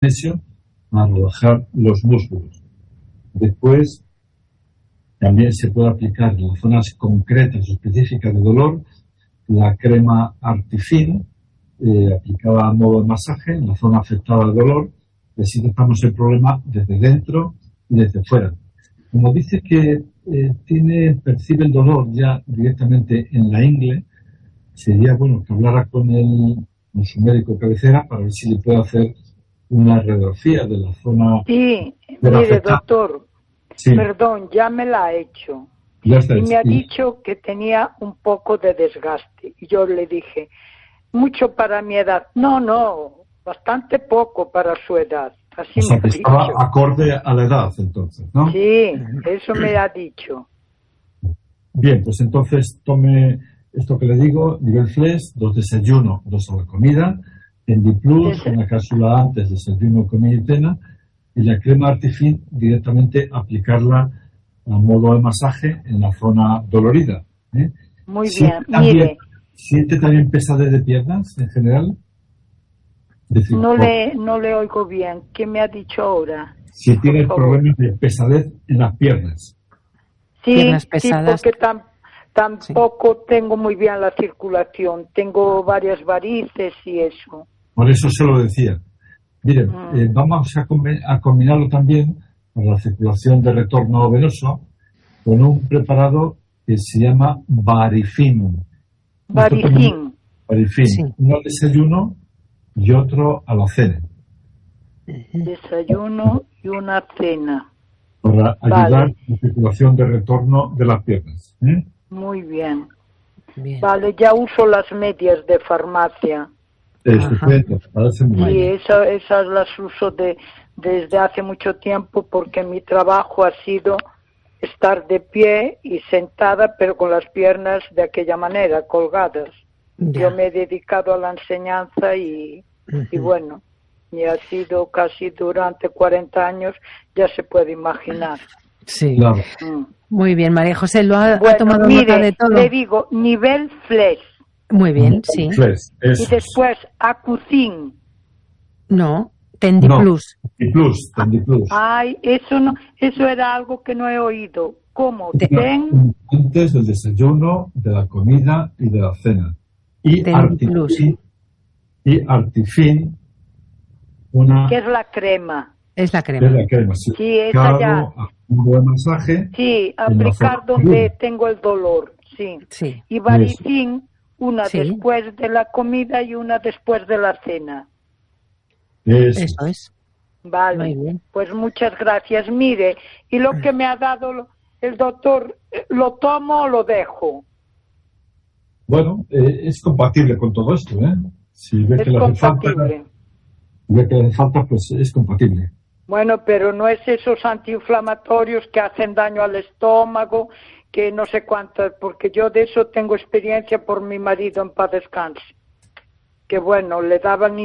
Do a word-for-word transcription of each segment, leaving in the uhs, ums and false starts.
magnesio a relajar los músculos. Después, también se puede aplicar en las zonas concretas o específicas de dolor la crema Artifin, eh, aplicada a modo de masaje en la zona afectada al dolor, y así tratamos el problema desde dentro y desde fuera. Como dice que eh, tiene, percibe el dolor ya directamente en la ingle, sería bueno que hablara con, el, con su médico cabecera para ver si le puede hacer una radiografía de la zona. Sí, mire, afectada. Doctor, sí. Perdón, ya me la ha hecho. Ya está, y me ha sí. dicho que tenía un poco de desgaste. Y yo le dije, mucho para mi edad. No, no, bastante poco para su edad. Así o sea, me que ha estaba dicho. acorde a la edad, entonces, ¿no? Sí, eso me ha dicho. Bien, pues entonces tome esto que le digo, nivel flex, dos desayunos, dos a la comida, Endiplus, una cápsula antes, desayuno, comida y cena, y la crema Artifin directamente aplicarla a modo de masaje en la zona dolorida. ¿eh? Muy ¿Siente bien, también, mire. ¿Siente también pesadez de piernas en general? Decir, no, le, no le oigo bien. ¿Qué me ha dicho ahora? Si tiene problemas de pesadez en las piernas. Sí, piernas sí, pesadas. porque tam, tampoco sí. tengo muy bien la circulación. Tengo varias varices y eso. Por eso se lo decía. Miren, mm. eh, vamos a, com- a combinarlo también con la circulación de retorno venoso con un preparado que se llama Varifin. Varifin. Varifin. Sí. Uno al desayuno y otro a la cena. Desayuno y una cena. Para ayudar vale. a la circulación de retorno de las piernas. ¿eh? Muy bien. bien. Vale, ya uso las medias de farmacia. Estupendo, parece muy sí, bien. Esa, esas las uso de, desde hace mucho tiempo porque mi trabajo ha sido estar de pie y sentada, pero con las piernas de aquella manera, colgadas. Ya. Yo me he dedicado a la enseñanza y, uh-huh. y bueno, y ha sido casi durante cuarenta años, ya se puede imaginar. Sí, claro. Mm. Muy bien, María José, lo ha, bueno, ha tomado mire, nota de todo. Le digo, nivel flex. Muy bien, sí. Flex, y después, Acucin. No, Tendiplus. No, Tendiplus, Tendiplus. Ay, eso no, eso era algo que no he oído. ¿Cómo? Ten... Antes del desayuno, de la comida y de la cena. Y Artifin, y Artifin, una... ¿Qué es la crema? Es la crema. Es la crema, sí. Sí, esa ya. Un buen masaje. Sí, aplicar donde tengo el dolor, sí. sí. Y Varifin, una sí. después de la comida y una después de la cena. Eso, Eso es. Vale, muy bien. Pues muchas gracias. Mire, y lo que me ha dado el doctor, ¿lo tomo o lo dejo? Bueno, eh, es compatible con todo esto, ¿eh? Si ve es que le hace falta, ve que le hace falta, pues es compatible. Bueno, pero no es esos antiinflamatorios que hacen daño al estómago, que no sé cuánto, porque yo de eso tengo experiencia por mi marido en paz descanse. Que bueno, le daban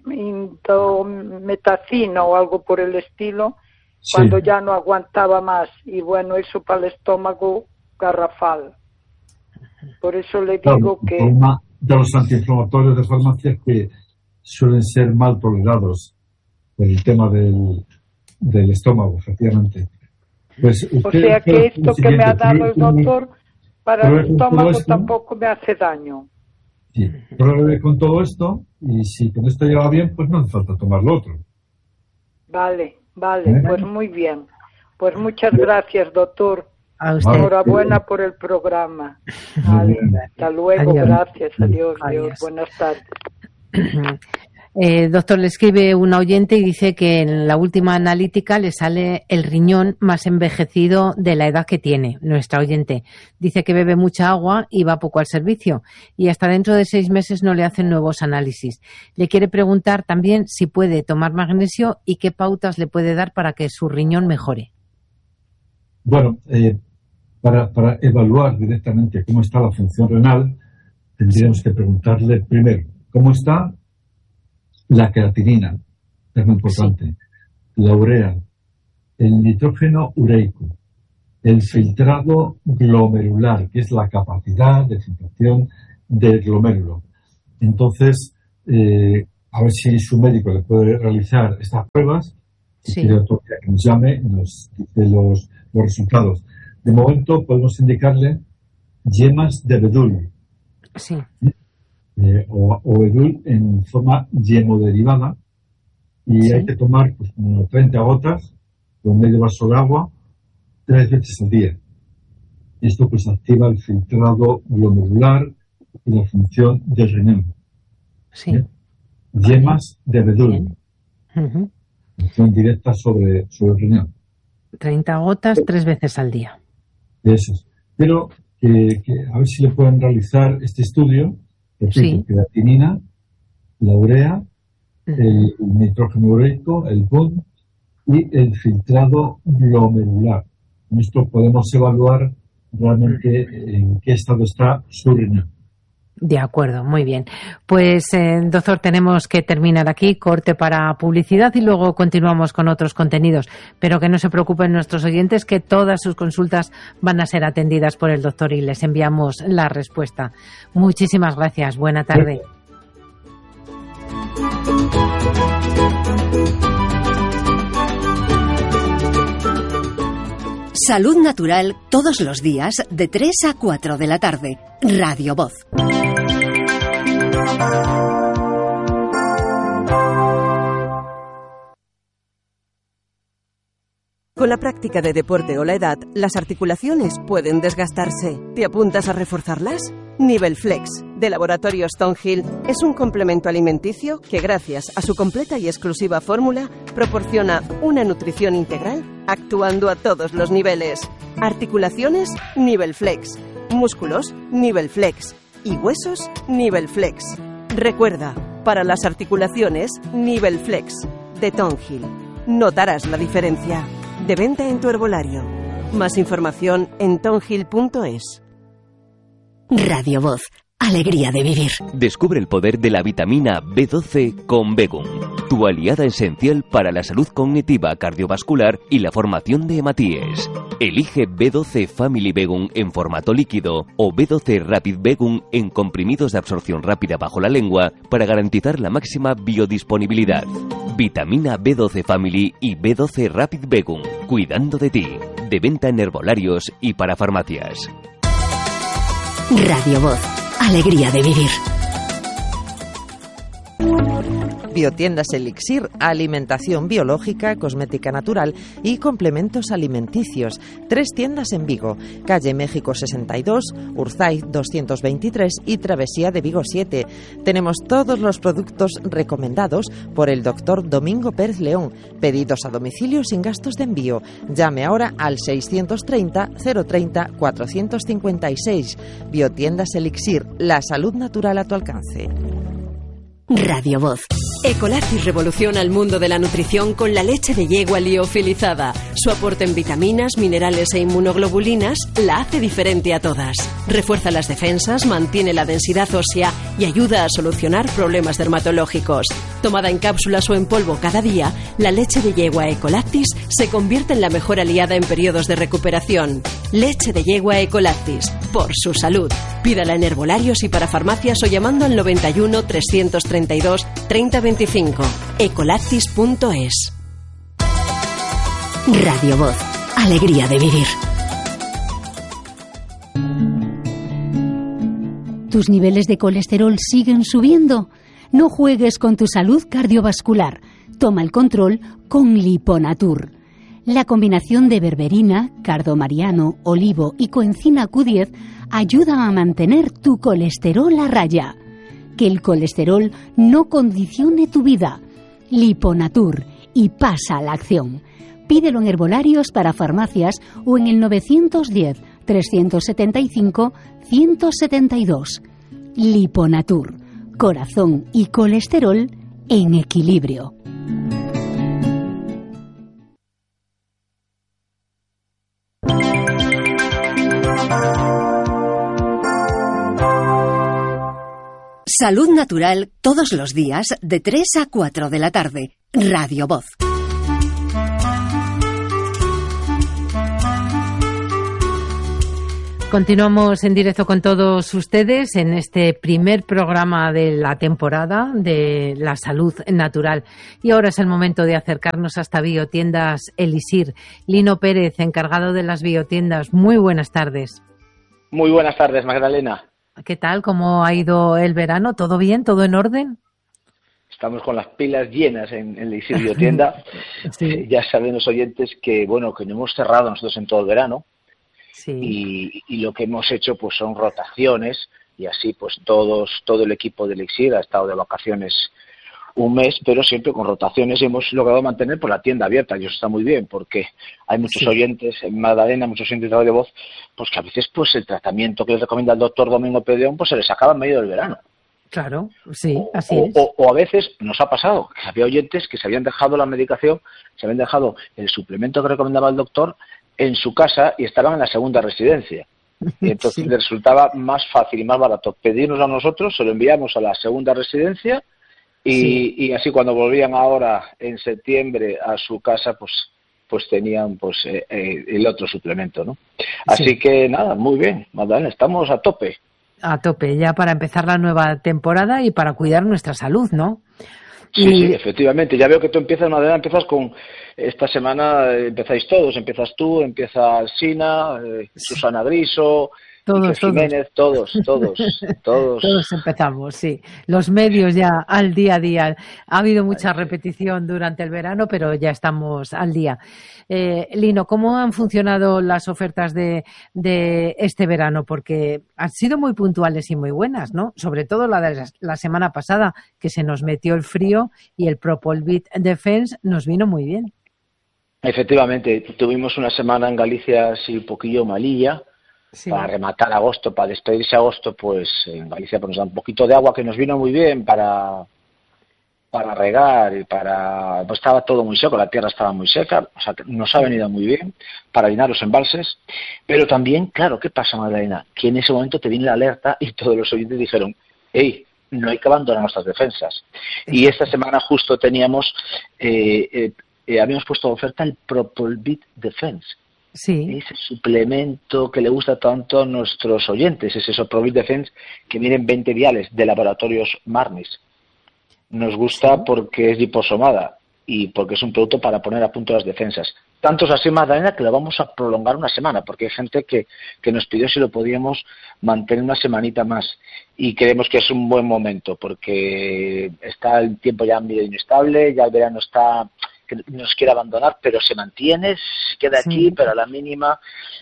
indometacina o algo por el estilo, sí. cuando ya no aguantaba más. Y bueno, eso para el estómago garrafal. Por eso le digo claro, que... Una de los antiinflamatorios de farmacia que suelen ser mal tolerados por el tema del, del estómago, efectivamente. Pues usted, o sea que esto que me ha dado el doctor para el estómago tampoco me hace daño. Sí, pruebe con todo esto y si con esto lleva bien, pues no hace falta tomar lo otro. Vale, vale, ¿Eh? Pues muy bien. Pues muchas gracias, doctor. A usted. Enhorabuena por el programa. Vale, hasta luego, adiós. Gracias, adiós, adiós, adiós. Buenas tardes. Eh, doctor, le escribe un oyente y dice que en la última analítica le sale el riñón más envejecido de la edad que tiene, nuestra oyente. Dice que bebe mucha agua y va poco al servicio y hasta dentro de seis meses no le hacen nuevos análisis. Le quiere preguntar también si puede tomar magnesio y qué pautas le puede dar para que su riñón mejore. Bueno, eh, para, para evaluar directamente cómo está la función renal, tendríamos que preguntarle primero cómo está la creatinina, es muy importante, sí. la urea, el nitrógeno ureico, el filtrado glomerular, que es la capacidad de filtración del glomérulo. Entonces, eh, a ver si su médico le puede realizar estas pruebas. Sí. Y que nos llame y nos dice los, los resultados. De momento podemos indicarle yemas de abedul. Sí. Eh, o, o edul en forma yemodiderivada. Y Sí. hay que tomar pues, unas treinta gotas con medio vaso de agua tres veces al día. Esto pues activa el filtrado glomerular y la función del riñón. Sí. ¿Eh? Yemas de abedul. Bien. Ujú. Función directa sobre, sobre el riñón. treinta gotas tres veces al día. Eso es. Pero que, que a ver si le pueden realizar este estudio. Sí. Creatinina, la urea, Ujú. el nitrógeno ureico, el B U N y el filtrado glomerular. Con esto podemos evaluar realmente en qué estado está su riñón. De acuerdo, muy bien. Pues, eh, doctor, tenemos que terminar aquí, corte para publicidad y luego continuamos con otros contenidos. Pero que no se preocupen nuestros oyentes, que todas sus consultas van a ser atendidas por el doctor y les enviamos la respuesta. Muchísimas gracias. Buena tarde. Salud Natural todos los días de tres a cuatro de la tarde. Radio Voz. Con la práctica de deporte o la edad, las articulaciones pueden desgastarse. ¿Te apuntas a reforzarlas? Nivel Flex, de Laboratorio Stonehill, es un complemento alimenticio que, gracias a su completa y exclusiva fórmula, proporciona una nutrición integral, actuando a todos los niveles. Articulaciones, Nivel Flex. Músculos, Nivel Flex. Y huesos, Nivel Flex. Recuerda, para las articulaciones, Nivel Flex, de Stonehill. Notarás la diferencia. De venta en tu herbolario. Más información en tonhill punto es. Radio Voz. Alegría de vivir. Descubre el poder de la vitamina B doce con Begum, tu aliada esencial para la salud cognitiva, cardiovascular y la formación de hematíes. Elige B doce Family Begum en formato líquido o B doce Rapid Begum en comprimidos de absorción rápida bajo la lengua para garantizar la máxima biodisponibilidad. Vitamina B doce Family y B doce Rapid Begum, cuidando de ti. De venta en herbolarios y para farmacias. Radio Voz. Alegría de vivir. Biotiendas Elixir, alimentación biológica, cosmética natural y complementos alimenticios. Tres tiendas en Vigo, calle México sesenta y dos, Urzaiz doscientos veintitrés y Travesía de Vigo siete. Tenemos todos los productos recomendados por el doctor Domingo Pérez León. Pedidos a domicilio sin gastos de envío. Llame ahora al seiscientos treinta, cero treinta, cuatrocientos cincuenta y seis. Biotiendas Elixir, la salud natural a tu alcance. Radio Voz. Ecolactis revoluciona el mundo de la nutrición con la leche de yegua liofilizada. Su aporte en vitaminas, minerales e inmunoglobulinas la hace diferente a todas. Refuerza las defensas, mantiene la densidad ósea y ayuda a solucionar problemas dermatológicos. Tomada en cápsulas o en polvo cada día, la leche de yegua Ecolactis se convierte en la mejor aliada en periodos de recuperación. Leche de yegua Ecolactis, por su salud. Pídala en herbolarios y para farmacias o llamando al noventa y uno, trescientos treinta y dos, treinta veinticinco. ecolactis punto es. Radio Voz. Alegría de vivir. ¿Tus niveles de colesterol siguen subiendo? No juegues con tu salud cardiovascular. Toma el control con Liponatur. La combinación de berberina, cardomariano, olivo y coenzima Q diez ayuda a mantener tu colesterol a raya. Que el colesterol no condicione tu vida. Liponatur, y pasa a la acción. Pídelo en herbolarios para farmacias o en el novecientos diez, trescientos setenta y cinco, ciento setenta y dos. Liponatur, corazón y colesterol en equilibrio. Salud Natural todos los días de tres a cuatro de la tarde. Radio Voz. Continuamos en directo con todos ustedes en este primer programa de la temporada de la salud natural. Y ahora es el momento de acercarnos hasta Biotiendas Elixir. Lino Pérez, encargado de las biotiendas. Muy buenas tardes. Muy buenas tardes, Magdalena. ¿Qué tal? ¿Cómo ha ido el verano? ¿Todo bien? ¿Todo en orden? Estamos con las pilas llenas en, en Elixir Biotienda. Sí. Ya saben los oyentes que, bueno, que no hemos cerrado nosotros en todo el verano. Sí. Y, y lo que hemos hecho pues son rotaciones y así pues todos todo el equipo de Elixir ha estado de vacaciones un mes, pero siempre con rotaciones, y hemos logrado mantener pues la tienda abierta, y eso está muy bien porque hay muchos sí. oyentes en Magdalena, muchos oyentes de Radio Voz, pues que a veces pues el tratamiento que les recomienda el doctor Domingo Pedeón pues se les acaba en medio del verano. Claro, sí, así o, es. O, o a veces nos ha pasado que había oyentes que se habían dejado la medicación, se habían dejado el suplemento que recomendaba el doctor en su casa y estaban en la segunda residencia. Y entonces sí. les resultaba más fácil y más barato pedirnos a nosotros, se lo enviamos a la segunda residencia y, sí. y así cuando volvían ahora en septiembre a su casa, pues pues tenían pues eh, eh, el otro suplemento, ¿no? Así sí. que nada, muy bien, Magdalena, estamos a tope. A tope, ya para empezar la nueva temporada y para cuidar nuestra salud, ¿no? Sí, y... sí, efectivamente. Ya veo que tú empiezas, Madera, empiezas con... Esta semana empezáis todos, empiezas tú, empieza Sina, eh, sí. Susana Griso, todos, Jiménez, todos, todos, todos. Todos empezamos, sí. Los medios ya al día a día. Ha habido mucha repetición durante el verano, pero ya estamos al día. Eh, Lino, ¿cómo han funcionado las ofertas de, de este verano? Porque han sido muy puntuales y muy buenas, ¿no? Sobre todo la de la semana pasada, que se nos metió el frío y el Propol-Bit Defense nos vino muy bien. Efectivamente, tuvimos una semana en Galicia así un poquillo malilla. Sí. Para rematar agosto, para despedirse agosto, pues en Galicia pues, nos da un poquito de agua que nos vino muy bien para para regar y para... Pues estaba todo muy seco, la tierra estaba muy seca, o sea que nos ha venido muy bien para llenar los embalses, pero también, claro, ¿qué pasa, Magdalena? Que en ese momento te viene la alerta y todos los oyentes dijeron, hey, no hay que abandonar nuestras defensas. Y esta semana justo teníamos, eh, eh, eh, habíamos puesto de oferta el Propol-Bit Defense. Sí. Ese suplemento que le gusta tanto a nuestros oyentes, ese Propol-Bit Defense que viene en veinte viales de laboratorios Marnis. Nos gusta sí. porque es liposomada y porque es un producto para poner a punto las defensas. Tanto es así, Magdalena, que lo vamos a prolongar una semana, porque hay gente que, que nos pidió si lo podíamos mantener una semanita más. Y creemos que es un buen momento, porque está el tiempo ya medio inestable, ya el verano está... que nos quiere abandonar, pero se mantiene, se queda aquí, sí. pero a la mínima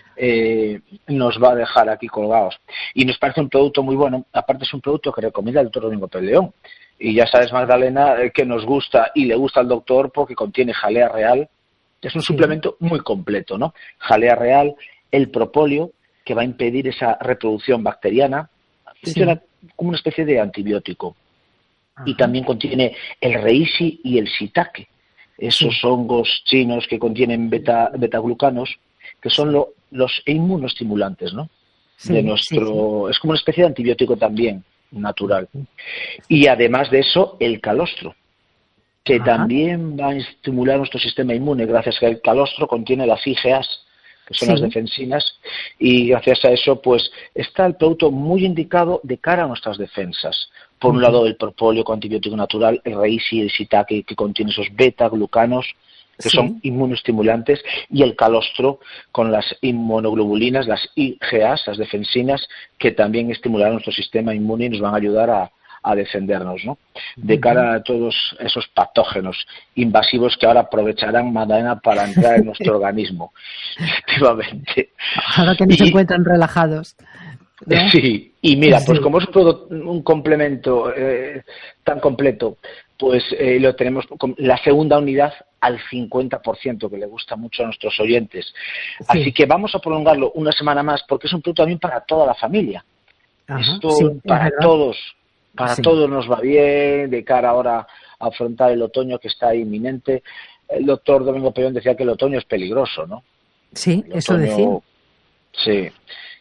eh, nos va a dejar aquí colgados. Y nos parece un producto muy bueno, aparte es un producto que recomienda el doctor Domingo Pedeón. Y ya sabes, Magdalena, eh, que nos gusta y le gusta al doctor porque contiene jalea real. Es un sí. suplemento muy completo, ¿no? Jalea real, el propóleo, que va a impedir esa reproducción bacteriana. Funciona sí. como una especie de antibiótico. Ajá. Y también contiene el reishi y el shiitake. Esos sí. hongos chinos que contienen beta, betaglucanos, que son lo, los inmunoestimulantes, ¿no? Sí, de nuestro, sí, sí. Es como una especie de antibiótico también, natural. Y además de eso, el calostro, que Ajá. también va a estimular nuestro sistema inmune, gracias a que el calostro contiene las I G As, que son sí. las defensinas, y gracias a eso, pues, está el producto muy indicado de cara a nuestras defensas. Por un lado, el propóleo con antibiótico natural, el reishi y el shiitake, que contiene esos beta-glucanos, que sí. son inmunoestimulantes, y el calostro con las inmunoglobulinas, las I G As, las defensinas, que también estimularán nuestro sistema inmune y nos van a ayudar a, a defendernos, ¿no? De cara a todos esos patógenos invasivos que ahora aprovecharán, Magdalena, para entrar en nuestro organismo. Efectivamente. Ahora que no y... se encuentran relajados. ¿No? Sí, y mira, pues como es un, todo, un complemento eh, tan completo, pues eh, lo tenemos con la segunda unidad al cincuenta por ciento, que le gusta mucho a nuestros oyentes. Sí. Así que vamos a prolongarlo una semana más, porque es un producto también para toda la familia. Ajá, Esto sí, para todos, para sí. todos nos va bien, de cara ahora a afrontar el otoño que está inminente. El doctor Domingo Pedeón decía que el otoño es peligroso, ¿no? Sí, el eso otoño, decía. Sí,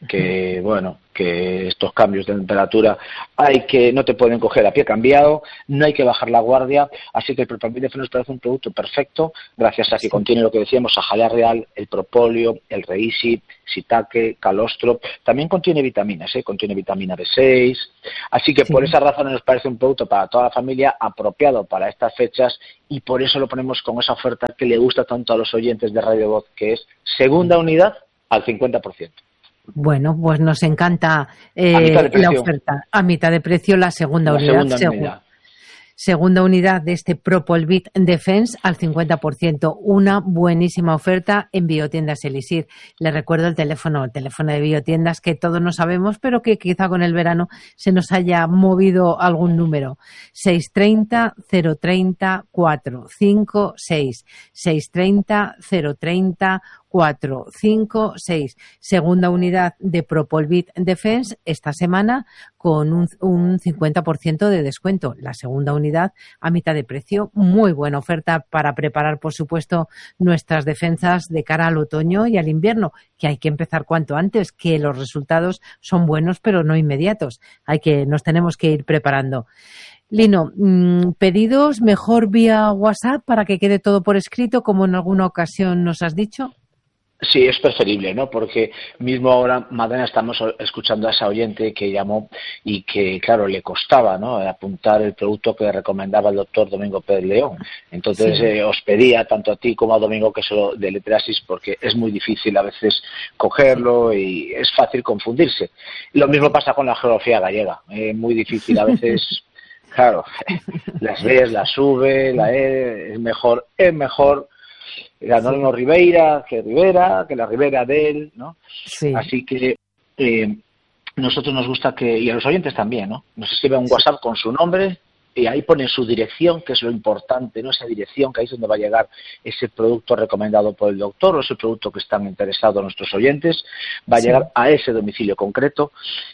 que bueno, que estos cambios de temperatura hay que no te pueden coger a pie cambiado, no hay que bajar la guardia, así que el Propalvit Defense nos parece un producto perfecto, gracias a que sí. contiene lo que decíamos, ajalea real, el propóleo, el reishi, shiitake, calostro, también contiene vitaminas, ¿eh? contiene vitamina B seis, así que sí. por esa razón nos parece un producto para toda la familia, apropiado para estas fechas, y por eso lo ponemos con esa oferta que le gusta tanto a los oyentes de Radio Voz, que es segunda unidad al cincuenta por ciento. Bueno, pues nos encanta eh, la oferta. A mitad de precio la segunda la unidad. Segunda seg- unidad. Segunda unidad de este Propalvit Defense al cincuenta por ciento. Una buenísima oferta en Biotiendas Elixir. Les recuerdo el teléfono, el teléfono de Biotiendas que todos no sabemos, pero que quizá con el verano se nos haya movido algún número. seis tres cero, cero tres cero, cuatro cinco seis. seis tres cero, cero tres cero, cuatro cinco seis. Segunda unidad de Propalvit Defense esta semana con un, un cincuenta por ciento de descuento. La segunda unidad a mitad de precio. Muy buena oferta para preparar, por supuesto, nuestras defensas de cara al otoño y al invierno, que hay que empezar cuanto antes, que los resultados son buenos pero no inmediatos. Hay que, nos tenemos que ir preparando. Lino, ¿pedidos mejor vía WhatsApp para que quede todo por escrito, como en alguna ocasión nos has dicho? Sí, es preferible, ¿no? Porque mismo ahora, Madalena, estamos escuchando a esa oyente que llamó y que, claro, le costaba, ¿no?, apuntar el producto que recomendaba el doctor Domingo Pérez León. Entonces, sí. eh, os pedía, tanto a ti como a Domingo, que se lo deletreaseis, porque es muy difícil a veces cogerlo y es fácil confundirse. Lo mismo pasa con la geografía gallega. Es eh, muy difícil a veces... Claro, las ves, las sube, la E, es mejor, es mejor Anónimo sí. Ribeira que Rivera, que la Rivera de él, ¿no? Sí. Así que eh, nosotros nos gusta que, y a los oyentes también, ¿no?, nos escriben un WhatsApp con su nombre y ahí ponen su dirección, que es lo importante, ¿no?, esa dirección, que ahí es donde va a llegar ese producto recomendado por el doctor o ese producto que están interesados nuestros oyentes, va a sí. llegar a ese domicilio concreto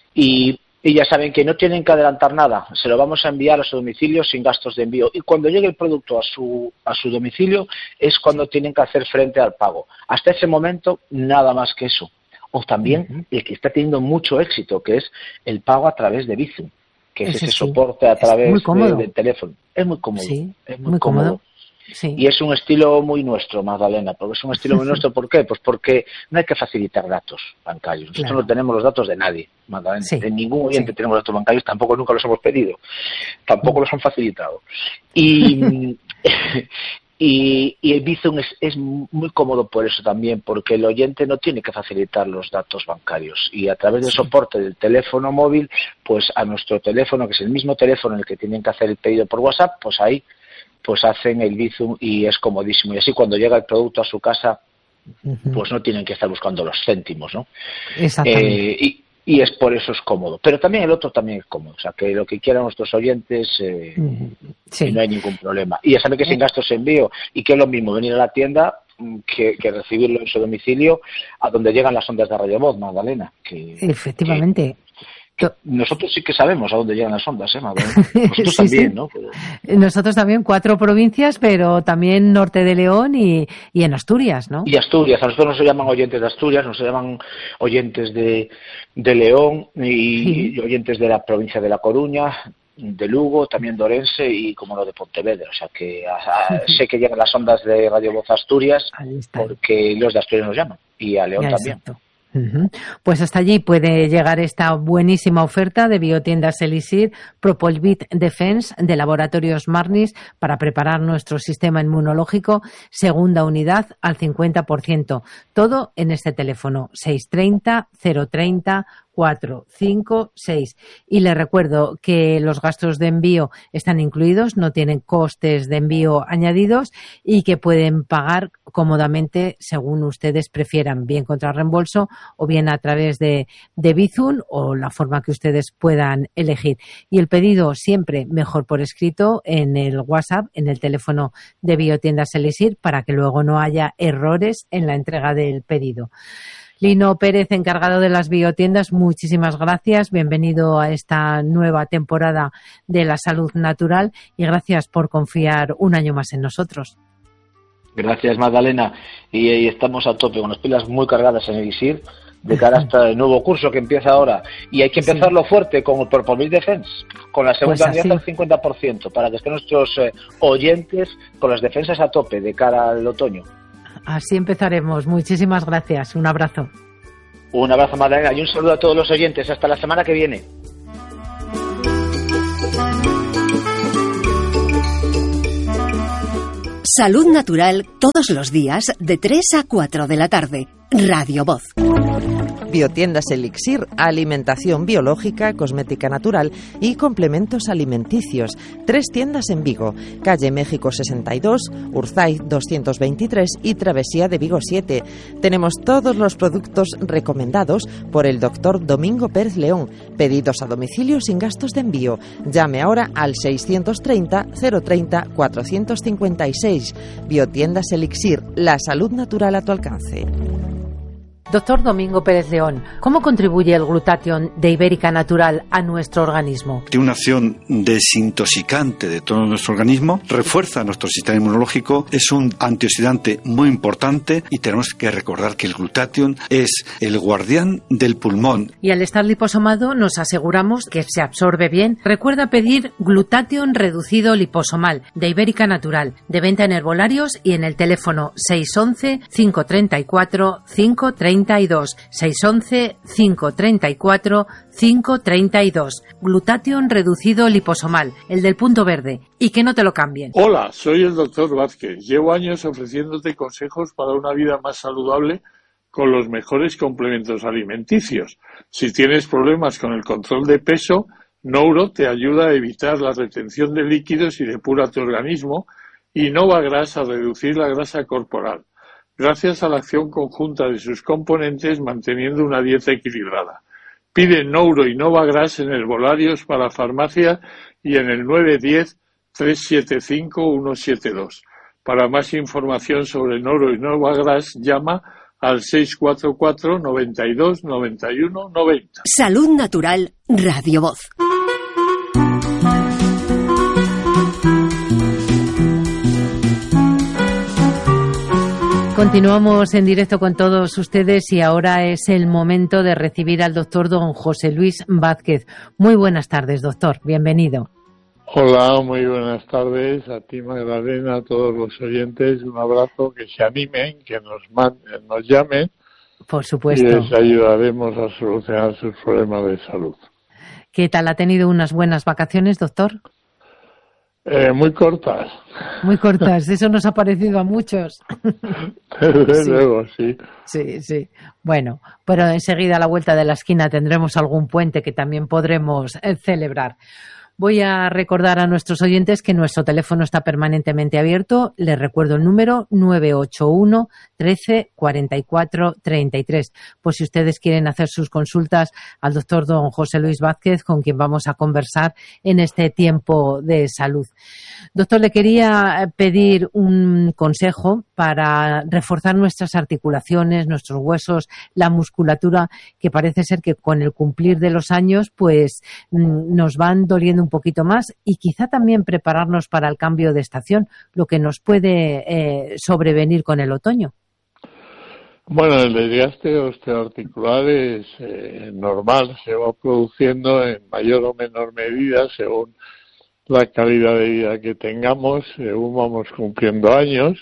y Y ya saben que no tienen que adelantar nada, se lo vamos a enviar a su domicilio sin gastos de envío. Y cuando llegue el producto a su, a su domicilio es cuando tienen que hacer frente al pago. Hasta ese momento, nada más que eso. O también uh-huh. el que está teniendo mucho éxito, que es el pago a través de Bizum, que es ese, ese sí. soporte a través de, del teléfono. Es muy cómodo. Sí, es muy, muy cómodo. cómodo. Sí. Y es un estilo muy nuestro, Magdalena, porque es un estilo muy nuestro, ¿por qué? Pues porque no hay que facilitar datos bancarios. Nosotros claro. no tenemos los datos de nadie, Magdalena. Sí. De ningún oyente sí. tenemos datos bancarios, tampoco nunca los hemos pedido, tampoco los han facilitado. Y, y, y el Bizum es, es muy cómodo por eso también, porque el oyente no tiene que facilitar los datos bancarios. Y a través del sí. soporte del teléfono móvil, pues a nuestro teléfono, que es el mismo teléfono en el que tienen que hacer el pedido por WhatsApp, pues ahí pues hacen el Bizum y es comodísimo. Y así cuando llega el producto a su casa, uh-huh. pues no tienen que estar buscando los céntimos, ¿no? Exactamente. Eh, y, y es por eso es cómodo. Pero también el otro también es cómodo. O sea, que lo que quieran nuestros oyentes, eh, uh-huh. sí. no hay ningún problema. Y ya saben que sin gastos de envío, y que es lo mismo venir a la tienda que, que recibirlo en su domicilio, a donde llegan las ondas de Radio Voz, Magdalena. Que, Efectivamente. Que, Que nosotros sí que sabemos a dónde llegan las ondas, ¿eh, Madre? Nosotros sí, también, sí. ¿no? Pero... Nosotros también, cuatro provincias, pero también norte de León y, y en Asturias, ¿no? Y Asturias. A nosotros no se llaman oyentes de Asturias, nos llaman oyentes de, de León y, sí. y oyentes de la provincia de La Coruña, de Lugo, también de Orense y como lo de Pontevedra. O sea que a, a, sí. sé que llegan las ondas de Radio Voz Asturias porque los de Asturias nos llaman y a León ya, también. Exacto. Uh-huh. Pues hasta allí puede llegar esta buenísima oferta de Biotiendas Elixir, Propalvit Defense de Laboratorios Marnis para preparar nuestro sistema inmunológico, segunda unidad al cincuenta por ciento. Todo en este teléfono seis tres cero, cero tres cero, cuatro cinco seis. Y les recuerdo que los gastos de envío están incluidos, no tienen costes de envío añadidos y que pueden pagar cómodamente según ustedes prefieran, bien contra reembolso o bien a través de, de Bizum o la forma que ustedes puedan elegir. Y el pedido siempre mejor por escrito en el WhatsApp, en el teléfono de Biotiendas Elixir, para que luego no haya errores en la entrega del pedido. Lino Pérez, encargado de las biotiendas, muchísimas gracias. Bienvenido a esta nueva temporada de la salud natural y gracias por confiar un año más en nosotros. Gracias, Magdalena. Y, y estamos a tope con las pilas muy cargadas en Elixir de cara hasta el nuevo curso que empieza ahora. Y hay que empezarlo sí. fuerte con el Propomil Defense, con la segunda pues unidad al cincuenta por ciento, para que estén nuestros eh, oyentes con las defensas a tope de cara al otoño. Así empezaremos. Muchísimas gracias. Un abrazo. Un abrazo, Magdalena, y un saludo a todos los oyentes. Hasta la semana que viene. Salud Natural todos los días de tres a cuatro de la tarde. Radio Voz. Biotiendas Elixir, alimentación biológica, cosmética natural y complementos alimenticios. Tres tiendas en Vigo, calle México sesenta y dos, Urzaiz doscientos veintitrés y Travesía de Vigo siete. Tenemos todos los productos recomendados por el doctor Domingo Pérez León. Pedidos a domicilio sin gastos de envío. Llame ahora al seiscientos treinta, cero treinta, cuatrocientos cincuenta y seis. Biotiendas Elixir, la salud natural a tu alcance. Doctor Domingo Pérez León, ¿cómo contribuye el glutatión de Ibérica Natural a nuestro organismo? Tiene una acción desintoxicante de todo nuestro organismo, refuerza nuestro sistema inmunológico, es un antioxidante muy importante y tenemos que recordar que el glutatión es el guardián del pulmón. Y al estar liposomado nos aseguramos que se absorbe bien. Recuerda pedir glutatión reducido liposomal de Ibérica Natural, de venta en herbolarios y en el teléfono seis once, cinco treinta y cuatro, cinco treinta y dos, seis once, cinco treinta y cuatro, cinco treinta y dos. Glutatión reducido liposomal, el del punto verde, y que no te lo cambien. Hola, soy el doctor Vázquez. Llevo años ofreciéndote consejos para una vida más saludable con los mejores complementos alimenticios. Si tienes problemas con el control de peso, Nouro te ayuda a evitar la retención de líquidos y depura tu organismo, y Novagras a reducir la grasa corporal, gracias a la acción conjunta de sus componentes manteniendo una dieta equilibrada. Pide Nouro y Novagras en herbolarios para farmacia y en el nueve uno cero, tres siete cinco, uno siete dos. Para más información sobre Nouro y Novagras, llama al seis cuatro cuatro, noventa y dos, noventa y uno, noventa. Salud Natural, Radio Voz. Continuamos en directo con todos ustedes y ahora es el momento de recibir al doctor don José Luis Vázquez. Muy buenas tardes, doctor. Bienvenido. Hola, muy buenas tardes a ti, Magdalena, a todos los oyentes. Un abrazo, que se animen, que nos, manden, nos llamen. Por supuesto. Y les ayudaremos a solucionar sus problemas de salud. ¿Qué tal? ¿Ha tenido unas buenas vacaciones, doctor? Eh, muy cortas. Muy cortas, eso nos ha parecido a muchos. Desde sí. luego, sí. Sí, sí. Bueno, pero enseguida a la vuelta de la esquina tendremos algún puente que también podremos eh, celebrar. Voy a recordar a nuestros oyentes que nuestro teléfono está permanentemente abierto. Les recuerdo el número nueve ocho uno, trece, cuarenta y cuatro, treinta y tres. Por si ustedes quieren hacer sus consultas al doctor don José Luis Vázquez, con quien vamos a conversar en este tiempo de salud. Doctor, le quería pedir un consejo para reforzar nuestras articulaciones, nuestros huesos, la musculatura, que parece ser que con el cumplir de los años, pues nos van doliendo un poquito más, y quizá también prepararnos para el cambio de estación, lo que nos puede eh, sobrevenir con el otoño. Bueno, el desgaste osteoarticular es eh, normal, se va produciendo en mayor o menor medida según la calidad de vida que tengamos, según vamos cumpliendo años,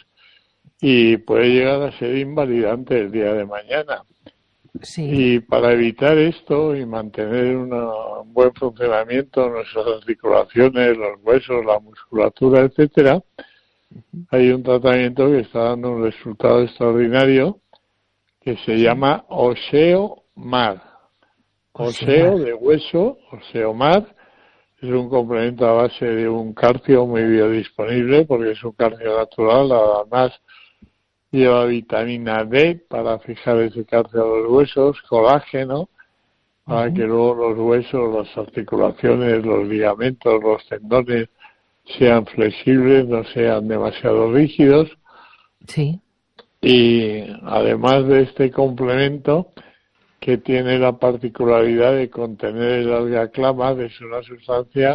y puede llegar a ser invalidante el día de mañana. Sí. Y para evitar esto y mantener una, un buen funcionamiento de nuestras articulaciones, los huesos, la musculatura, etcétera, hay un tratamiento que está dando un resultado extraordinario que se llama OSEOMAR. Oseo de hueso, OSEOMAR, es un complemento a base de un calcio muy biodisponible porque es un calcio natural, además lleva vitamina D para fijar ese calcio a los huesos, colágeno, para uh-huh. que luego los huesos, las articulaciones, los ligamentos, los tendones sean flexibles, no sean demasiado rígidos. Sí. Y además de este complemento, que tiene la particularidad de contener el alga clama, es una sustancia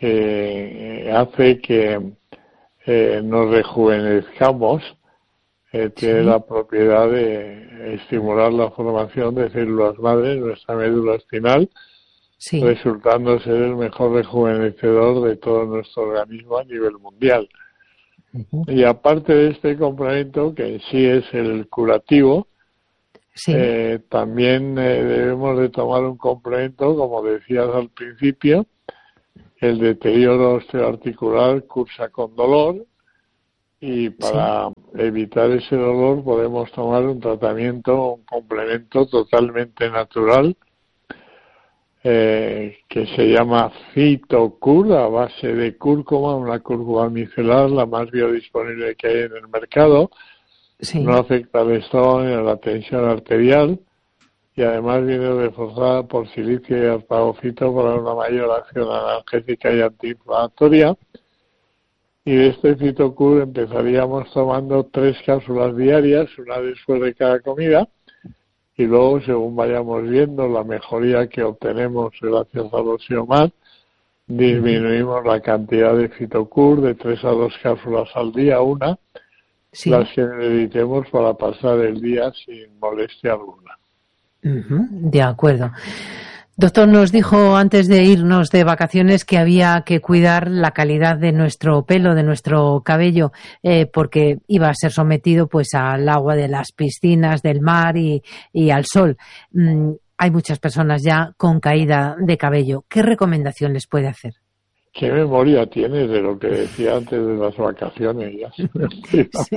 que hace que eh, nos rejuvenezcamos eh, tiene Sí. la propiedad de estimular la formación de células madre en nuestra médula espinal, Sí. resultando ser el mejor rejuvenecedor de todo nuestro organismo a nivel mundial. Ujú. Y aparte de este complemento, que en sí es el curativo, Sí. eh, también eh, debemos de tomar un complemento, como decías al principio, el deterioro osteoarticular cursa con dolor, y para evitar ese dolor podemos tomar un tratamiento, un complemento totalmente natural, eh, que se llama Phytocur, a base de cúrcuma, una cúrcuma micelar, la más biodisponible que hay en el mercado. Sí. No afecta al estómago ni a la tensión arterial, y además viene reforzada por silicio y arpagofito para una mayor acción analgésica y antiinflamatoria. Y de este Phytocur empezaríamos tomando tres cápsulas diarias, una después de cada comida, y luego, según vayamos viendo la mejoría que obtenemos gracias al Osteomar, disminuimos la cantidad de Phytocur de tres a dos cápsulas al día, una, Sí. las que necesitemos para pasar el día sin molestia alguna. Ujú, de acuerdo. Doctor, nos dijo antes de irnos de vacaciones que había que cuidar la calidad de nuestro pelo, de nuestro cabello, eh, porque iba a ser sometido pues al agua de las piscinas, del mar y, y al sol. Mm, hay muchas personas ya con caída de cabello. ¿Qué recomendación les puede hacer? ¿Qué memoria tienes de lo que decía antes de las vacaciones? Ya se me olvidaba. Sí.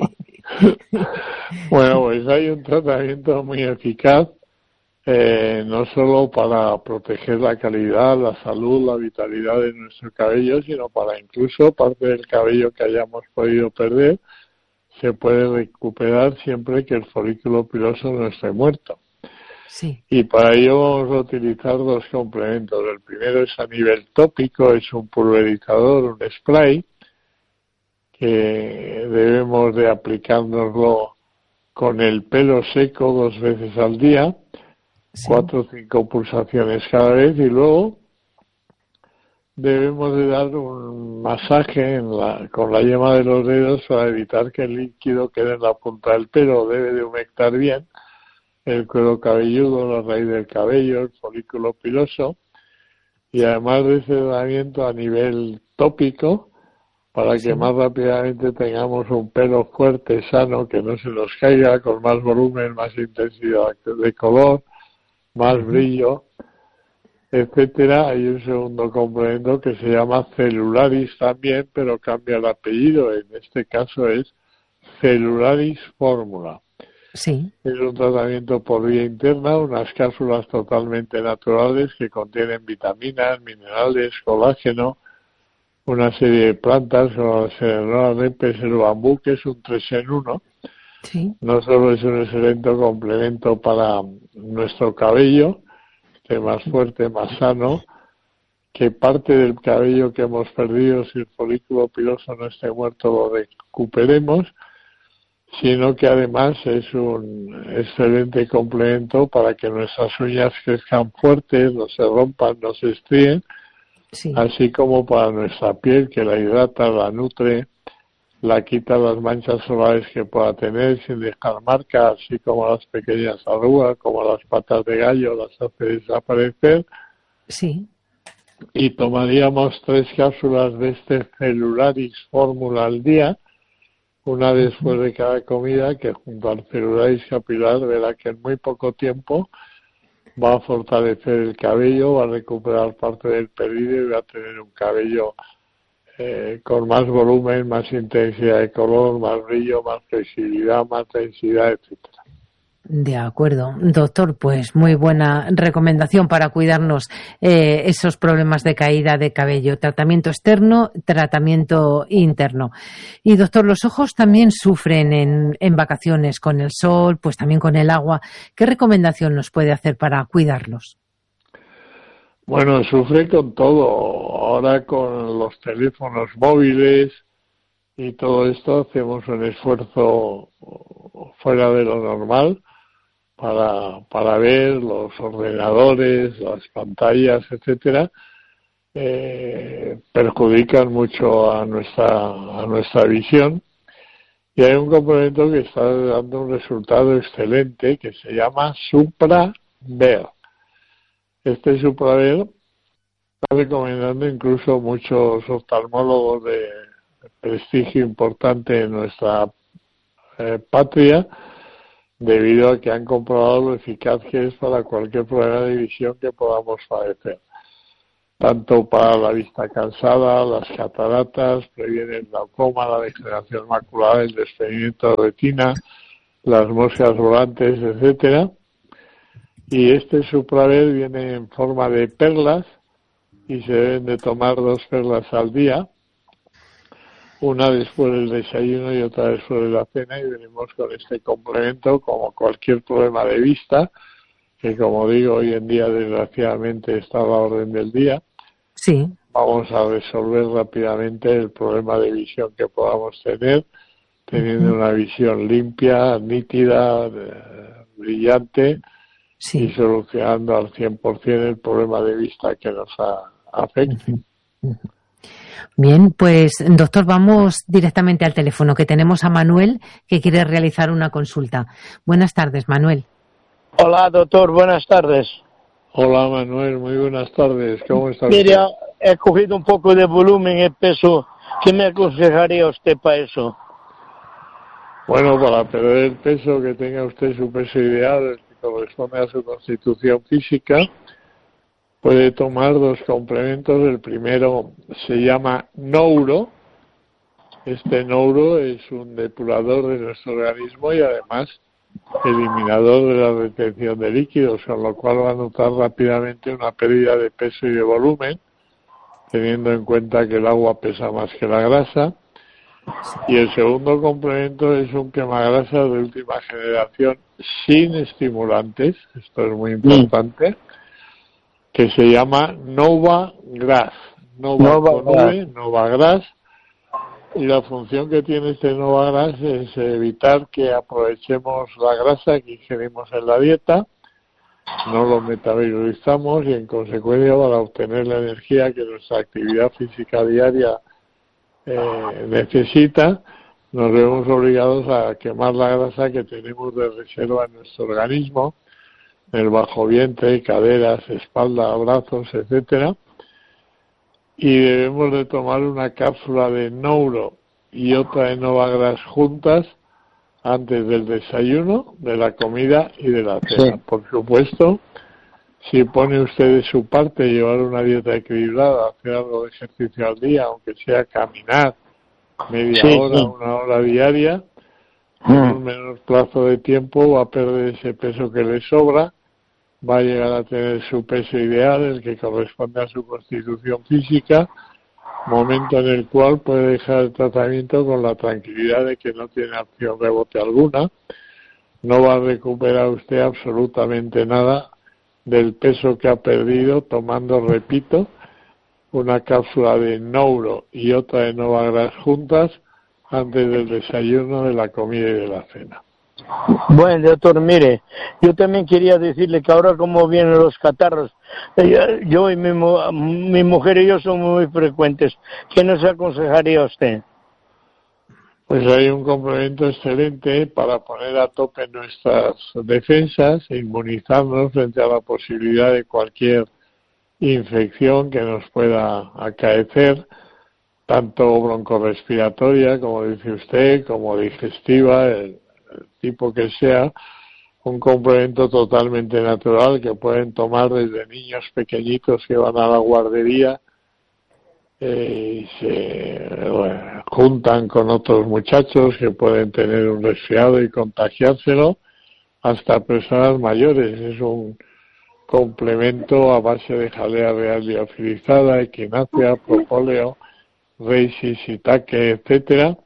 Bueno, pues hay un tratamiento muy eficaz, eh, no solo para proteger la calidad, la salud, la vitalidad de nuestro cabello, sino para incluso parte del cabello que hayamos podido perder, se puede recuperar siempre que el folículo piloso no esté muerto. Sí. Y para ello vamos a utilizar dos complementos. El primero es a nivel tópico, es un pulverizador, un spray, que debemos de aplicárnoslo con el pelo seco dos veces al día, sí. cuatro o cinco pulsaciones cada vez, y luego debemos de dar un masaje en la, con la yema de los dedos para evitar que el líquido quede en la punta del pelo. Debe de humectar bien el cuero cabelludo, la raíz del cabello, el folículo piloso, y además de ese tratamiento a nivel tópico, para sí. que más rápidamente tengamos un pelo fuerte, sano, que no se nos caiga, con más volumen, más intensidad de color, más uh-huh. brillo, etcétera. Hay un segundo complemento que se llama Celularis también, pero cambia el apellido. En este caso es Celularis Fórmula. Sí. Es un tratamiento por vía interna, unas cápsulas totalmente naturales que contienen vitaminas, minerales, colágeno, una serie de plantas como la Serenora Nepes, el bambú, que es un tres en uno. Sí. No solo es un excelente complemento para nuestro cabello, que esté más fuerte, más sano, que parte del cabello que hemos perdido, si el folículo piloso no esté muerto, lo recuperemos, sino que además es un excelente complemento para que nuestras uñas crezcan fuertes, no se rompan, no se estríen, sí. así como para nuestra piel, que la hidrata, la nutre, la quita las manchas solares que pueda tener sin dejar marcas, así como las pequeñas arrugas, como las patas de gallo, las hace desaparecer. Sí. Y tomaríamos tres cápsulas de este Celularis Fórmula al día, una después de cada comida, que junto al Celularis capilar verá que en muy poco tiempo va a fortalecer el cabello, va a recuperar parte del periodo y va a tener un cabello eh, con más volumen, más intensidad de color, más brillo, más flexibilidad, más densidad, etcétera. De acuerdo, doctor, pues muy buena recomendación para cuidarnos eh, esos problemas de caída de cabello. Tratamiento externo, tratamiento interno. Y doctor, los ojos también sufren en, en vacaciones con el sol, pues también con el agua. ¿Qué recomendación nos puede hacer para cuidarlos? Bueno, sufre con todo. Ahora con los teléfonos móviles y todo esto hacemos un esfuerzo fuera de lo normal para para ver los ordenadores, las pantallas, etcétera, eh, perjudican mucho a nuestra a nuestra visión, Y hay un complemento que está dando un resultado excelente que se llama Supraver. Este Supraver está recomendando incluso muchos oftalmólogos de prestigio importante en nuestra eh, patria, debido a que han comprobado lo eficaz que es para cualquier problema de visión que podamos padecer. Tanto para la vista cansada, las cataratas, previene el glaucoma, la degeneración macular, el desprendimiento de retina, las moscas volantes, etcétera. Y este Supraver viene en forma de perlas y se deben de tomar dos perlas al día, una después del desayuno y otra después de la cena, y venimos con este complemento como cualquier problema de vista, que como digo, hoy en día desgraciadamente está a la orden del día. Sí. Vamos a resolver rápidamente el problema de visión que podamos tener, teniendo una visión limpia, nítida, eh, brillante, sí. Y solucionando al cien por ciento el problema de vista que nos a, afecta. Bien, pues doctor, vamos directamente al teléfono, que tenemos a Manuel, que quiere realizar una consulta. Buenas tardes, Manuel. Hola, doctor, buenas tardes. Hola, Manuel, muy buenas tardes. ¿Cómo está usted? Mira, he cogido un poco de volumen y peso. ¿Qué me aconsejaría usted para eso? Bueno, para perder el peso, que tenga usted su peso ideal, el que corresponde a su constitución física, puede tomar dos complementos. El primero se llama Nouro. Este Nouro es un depurador de nuestro organismo y además eliminador de la retención de líquidos, con lo cual va a notar rápidamente una pérdida de peso y de volumen, teniendo en cuenta que el agua pesa más que la grasa. Y el segundo complemento es un quemagrasa de última generación sin estimulantes, esto es muy importante, que se llama Nova Grass. Nova, Nova con V, Nova Grass. Y la función que tiene este Nova Grass es evitar que aprovechemos la grasa que ingerimos en la dieta, no lo metabolizamos y en consecuencia para obtener la energía que nuestra actividad física diaria eh, necesita, nos vemos obligados a quemar la grasa que tenemos de reserva en nuestro organismo, en el bajo vientre, caderas, espalda, brazos, etcétera. Y debemos de tomar una cápsula de Nouro y otra de Nova Grass juntas antes del desayuno, de la comida y de la cena. Sí. Por supuesto, si pone usted de su parte llevar una dieta equilibrada, hacer algo de ejercicio al día, aunque sea caminar media sí, hora, sí. una hora diaria, en un menor plazo de tiempo va a perder ese peso que le sobra, va a llegar a tener su peso ideal, el que corresponde a su constitución física, momento en el cual puede dejar el tratamiento con la tranquilidad de que no tiene acción rebote alguna, no va a recuperar usted absolutamente nada del peso que ha perdido tomando, repito, una cápsula de Nouro y otra de Nova Grass juntas antes del desayuno, de la comida y de la cena. Bueno, doctor, mire, yo también quería decirle que ahora como vienen los catarros, yo y mi, mi mujer y yo somos muy frecuentes. ¿Qué nos aconsejaría usted? Pues hay un complemento excelente para poner a tope nuestras defensas e inmunizarnos frente a la posibilidad de cualquier infección que nos pueda acaecer, tanto broncorrespiratoria, como dice usted, como digestiva, el el tipo que sea, un complemento totalmente natural que pueden tomar desde niños pequeñitos que van a la guardería eh, y se bueno, juntan con otros muchachos que pueden tener un resfriado y contagiárselo, hasta personas mayores. Es un complemento a base de jalea real liofilizada, equinacia, propóleo, reishi, shiitake, etcétera,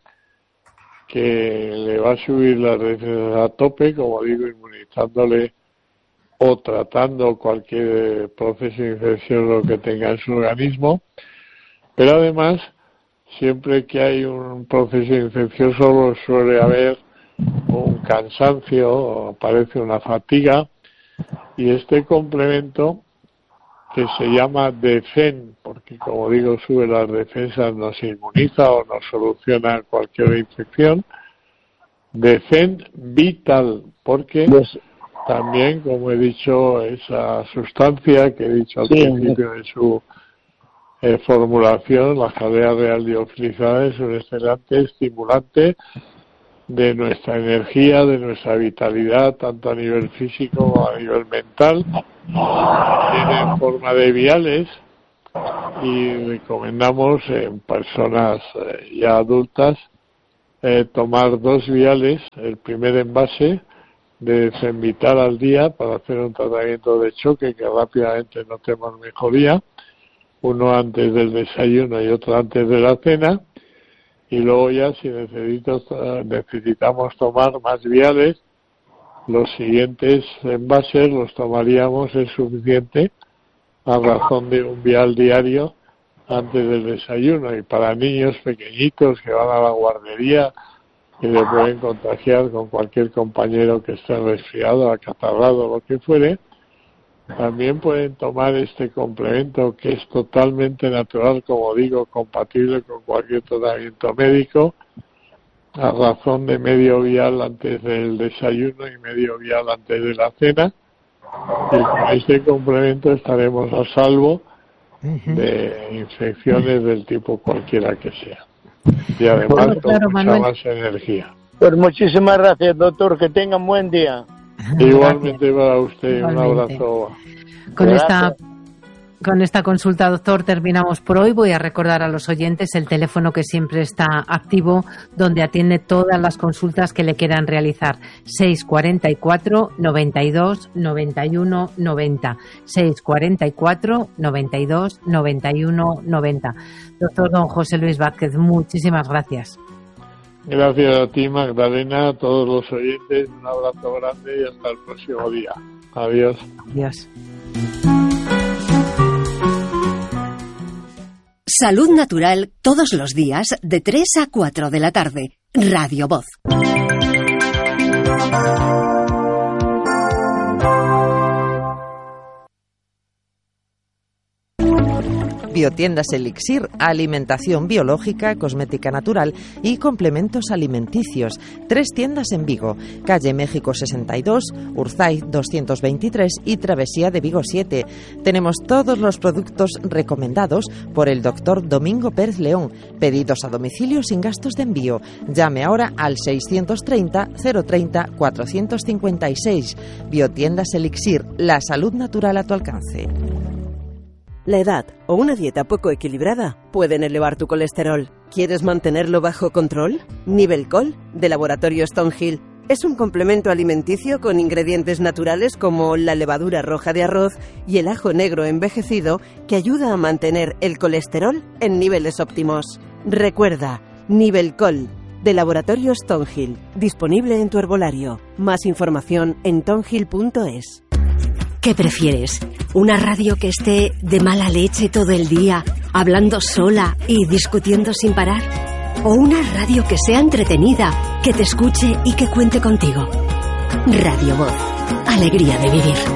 que le va a subir las defensas a tope, como digo, inmunizándole o tratando cualquier proceso de infección que tenga en su organismo. Pero además, siempre que hay un proceso infeccioso suele haber un cansancio, aparece una fatiga, y este complemento, que se llama Defen, porque como digo sube las defensas, nos inmuniza o nos soluciona cualquier infección, Defend Vital, porque también, como he dicho, esa sustancia que he dicho al sí, principio de su eh, formulación, la jalea real liofilizada, es un excelente estimulante de nuestra energía, de nuestra vitalidad, tanto a nivel físico como a nivel mental. Viene en forma de viales y recomendamos en personas eh, ya adultas eh, tomar dos viales, el primer envase de Zenvital al día para hacer un tratamiento de choque que rápidamente notemos mejoría, uno antes del desayuno y otro antes de la cena. Y luego ya si necesito, necesitamos tomar más viales, los siguientes envases los tomaríamos, es suficiente, a razón de un vial diario antes del desayuno. Y para niños pequeñitos que van a la guardería y le pueden contagiar con cualquier compañero que esté resfriado, acatarrado, lo que fuere, también pueden tomar este complemento que es totalmente natural, como digo, compatible con cualquier tratamiento médico, a razón de medio vial antes del desayuno y medio vial antes de la cena. Y con este complemento estaremos a salvo de infecciones del tipo cualquiera que sea. Y además bueno, claro, con mucha más energía. Pues muchísimas gracias, doctor. Que tengan buen día. Igualmente para usted. Igualmente. Un abrazo. Con esta, con esta consulta, doctor, terminamos por hoy. Voy a recordar a los oyentes el teléfono que siempre está activo, donde atiende todas las consultas que le quieran realizar. seis cuarenta y cuatro, noventa y dos, noventa y uno, noventa. seis cuarenta y cuatro, noventa y dos, noventa y uno, noventa. Doctor don José Luis Vázquez, muchísimas gracias. Gracias a ti, Magdalena, a todos los oyentes. Un abrazo grande y hasta el próximo día. Adiós. Adiós. Salud Natural todos los días de tres a cuatro de la tarde. Radio Voz. Biotiendas Elixir, alimentación biológica, cosmética natural y complementos alimenticios. Tres tiendas en Vigo, calle México sesenta y dos, Urzaiz doscientos veintitrés y Travesía de Vigo siete. Tenemos todos los productos recomendados por el doctor Domingo Pérez León. Pedidos a domicilio sin gastos de envío. Llame ahora al seiscientos treinta, cero treinta, cuatrocientos cincuenta y seis. Biotiendas Elixir, la salud natural a tu alcance. La edad o una dieta poco equilibrada pueden elevar tu colesterol. ¿Quieres mantenerlo bajo control? Nivelcol, de Laboratorio Stonehill, es un complemento alimenticio con ingredientes naturales como la levadura roja de arroz y el ajo negro envejecido que ayuda a mantener el colesterol en niveles óptimos. Recuerda, Nivelcol, de Laboratorio Stonehill, disponible en tu herbolario. Más información en tonhill punto es. ¿Qué prefieres? ¿Una radio que esté de mala leche todo el día, hablando sola y discutiendo sin parar? ¿O una radio que sea entretenida, que te escuche y que cuente contigo? Radio Voz. Alegría de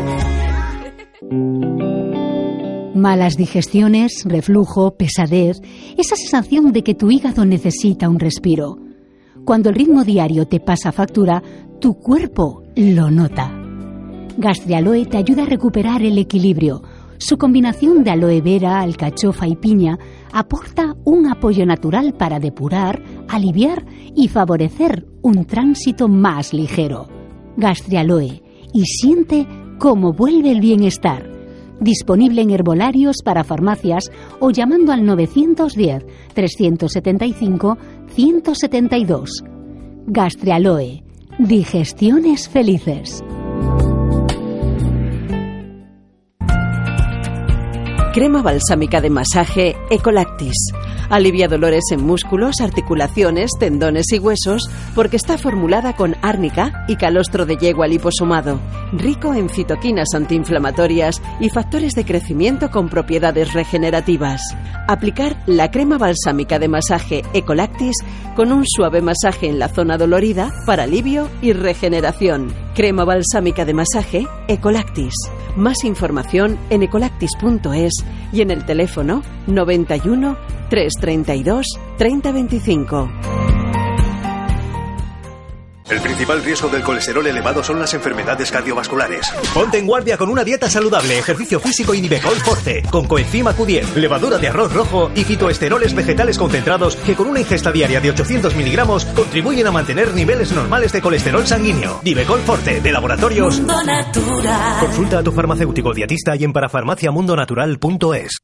vivir. Malas digestiones, reflujo, pesadez, esa sensación de que tu hígado necesita un respiro. Cuando el ritmo diario te pasa factura, tu cuerpo lo nota. Gastrialoe te ayuda a recuperar el equilibrio. Su combinación de aloe vera, alcachofa y piña aporta un apoyo natural para depurar, aliviar y favorecer un tránsito más ligero. Gastrialoe, y siente cómo vuelve el bienestar. Disponible en herbolarios para farmacias o llamando al nueve uno cero, tres siete cinco, uno siete dos. Gastrialoe, digestiones felices. Crema balsámica de masaje Ecolactis. Alivia dolores en músculos, articulaciones, tendones y huesos porque está formulada con árnica y calostro de yegua liposomado, rico en citoquinas antiinflamatorias y factores de crecimiento con propiedades regenerativas. Aplicar la crema balsámica de masaje Ecolactis con un suave masaje en la zona dolorida para alivio y regeneración. Crema balsámica de masaje Ecolactis. Más información en ecolactis punto es y en el teléfono noventa y uno, trescientos treinta y dos, treinta veinticinco. El principal riesgo del colesterol elevado son las enfermedades cardiovasculares. Ponte en guardia con una dieta saludable, ejercicio físico y Nivecol Forte, con coenzima Q diez, levadura de arroz rojo y fitoesteroles vegetales concentrados que con una ingesta diaria de ochocientos miligramos contribuyen a mantener niveles normales de colesterol sanguíneo. Nivecol Forte, de Laboratorios Mundo Natural. Consulta a tu farmacéutico dietista y en parafarmaciamundonatural punto es.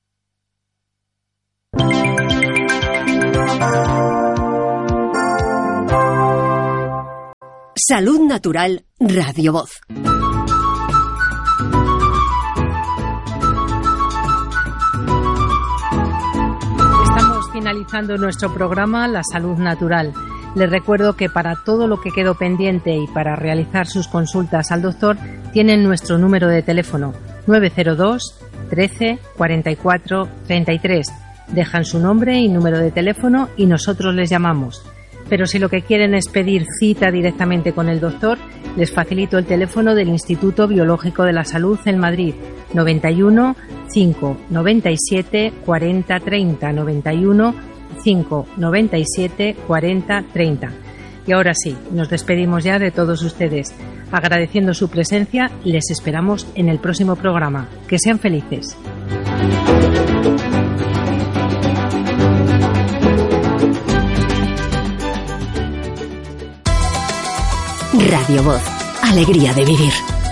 Salud Natural, Radio Voz. Estamos finalizando nuestro programa La Salud Natural. Les recuerdo que para todo lo que quedó pendiente y para realizar sus consultas al doctor, tienen nuestro número de teléfono nueve cero dos, trece, cuarenta y cuatro, treinta y tres. Dejan su nombre y número de teléfono y nosotros les llamamos. Pero si lo que quieren es pedir cita directamente con el doctor, les facilito el teléfono del Instituto Biológico de la Salud en Madrid, noventa y uno, cinco, noventa y siete, cuarenta, treinta, noventa y uno, cinco, noventa y siete, cuarenta, treinta. Y ahora sí, nos despedimos ya de todos ustedes. Agradeciendo su presencia, les esperamos en el próximo programa. Que sean felices. Radio Voz, alegría de vivir.